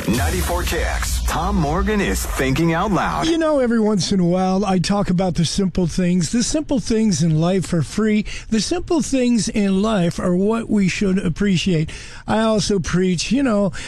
94 Kicks. Tom Morgan is thinking out loud. You know, every once in a while, I talk about the simple things. The simple things in life are free. The simple things in life are what we should appreciate. I also preach,